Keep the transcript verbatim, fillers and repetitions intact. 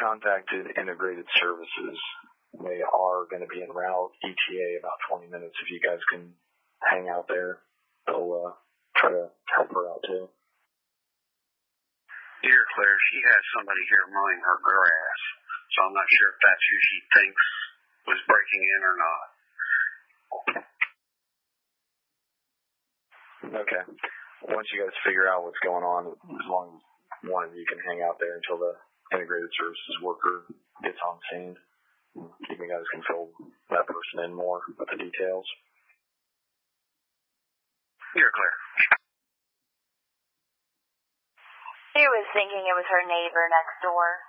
contacted Integrated Services. They are going to be en route, E T A, about twenty minutes. If you guys can hang out there, they'll uh, try to help her out too. Dear Claire, she has somebody here mowing her grass, so I'm not sure if that's who she thinks was breaking in or not. Okay. Once you guys figure out what's going on, as long as one of you can hang out there until the Integrated Services worker gets on scene, you guys can fill that person in more with the details. You're clear. She was thinking it was her neighbor next door.